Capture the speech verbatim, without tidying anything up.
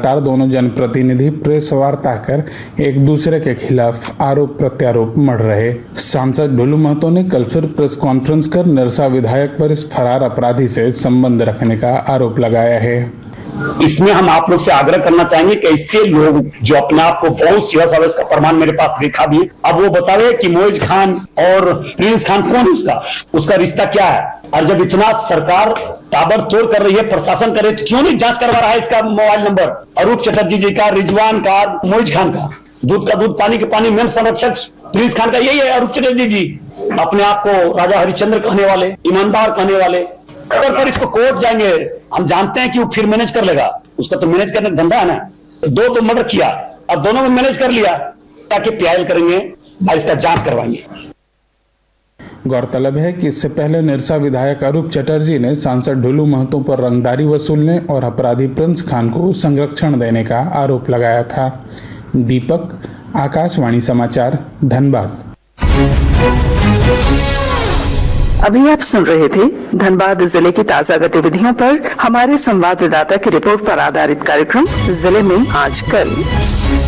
लगातार दोनों जनप्रतिनिधि प्रेस वार्ता कर एक दूसरे के खिलाफ आरोप प्रत्यारोप मढ़ रहे। सांसद ढुलू महतो ने कल फिर प्रेस कॉन्फ्रेंस कर निरसा विधायक पर इस फरार अपराधी से संबंध रखने का आरोप लगाया है। इसमें हम आप लोग से आग्रह करना चाहेंगे कि ऐसे लोग जो अपने आप को बहुत सीरियस है, इसका प्रमाण मेरे पास देखा भी, अब वो बतावे कि मोइज खान और प्रिंस खान कौन है, उसका उसका रिश्ता क्या है। और जब इतना सरकार ताबड़तोड़ कर रही है, प्रशासन करे, तो क्यों नहीं जांच करवा रहा है इसका मोबाइल नंबर, अरूप चटर्जी जी का, रिजवान का, मोइज खान का। दूध का दूध पानी के पानी मेन संरक्षक प्रिंस खान का यही है, अरूप चटर्जी जी, अपने आप को राजा हरिश्चंद्र कहने वाले, ईमानदार कहने वाले। अगर पर इसको कोर्ट जाएंगे, हम जानते हैं कि वो फिर मैनेज कर लेगा, उसका तो मैनेज करने का धंधा है ना। दो तो मर्डर किया, अब दोनों में मैनेज कर लिया, ताकि पीआईएल करेंगे और इसका जांच करवाएंगे। गौरतलब है कि इससे पहले निरसा विधायक अरूप चटर्जी ने सांसद ढुलू महतो पर रंगदारी वसूलने और अपराधी प्रिंस खान को संरक्षण देने का आरोप लगाया था। दीपक, आकाशवाणी समाचार, धनबाद। अभी आप सुन रहे थे धनबाद जिले की ताजा गतिविधियों पर हमारे संवाददाता की रिपोर्ट पर आधारित कार्यक्रम जिले में आज कल।